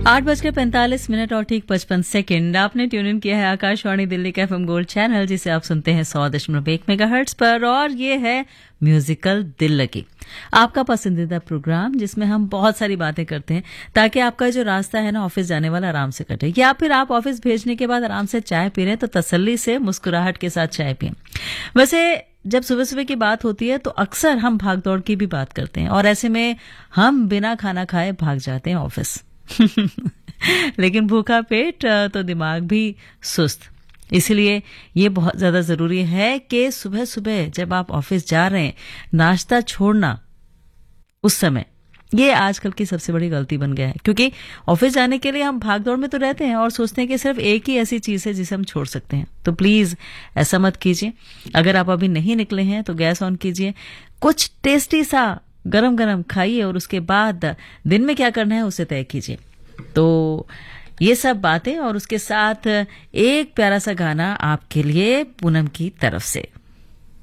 8:45 और ठीक 55 आपने ट्यून इन किया है आकाशवाणी दिल्ली का एफएम गोल्ड चैनल, जिसे आप सुनते हैं 100.1 मेगाहर्ट्ज पर। और ये है म्यूजिकल दिल लगी, आपका पसंदीदा प्रोग्राम जिसमें हम बहुत सारी बातें करते हैं ताकि आपका जो रास्ता है ना ऑफिस जाने वाला आराम से कटे, या फिर आप ऑफिस भेजने के बाद आराम से चाय पी रहे हैं तो तसल्ली से मुस्कुराहट के साथ चाय पिए। वैसे जब सुबह सुबह की बात होती है तो अक्सर हम भाग दौड़ की भी बात करते हैं और ऐसे में हम बिना खाना खाए भाग जाते हैं ऑफिस। लेकिन भूखा पेट तो दिमाग भी सुस्त, इसलिए ये बहुत ज्यादा जरूरी है कि सुबह सुबह जब आप ऑफिस जा रहे हैं नाश्ता छोड़ना उस समय, ये आजकल की सबसे बड़ी गलती बन गया है। क्योंकि ऑफिस जाने के लिए हम भागदौड़ में तो रहते हैं और सोचते हैं कि सिर्फ एक ही ऐसी चीज है जिसे हम छोड़ सकते हैं। तो प्लीज ऐसा मत कीजिए। अगर आप अभी नहीं निकले हैं तो गैस ऑन कीजिए, कुछ टेस्टी सा गरम गरम खाइए और उसके बाद दिन में क्या करना है उसे तय कीजिए। तो ये सब बातें और उसके साथ एक प्यारा सा गाना आपके लिए पूनम की तरफ से।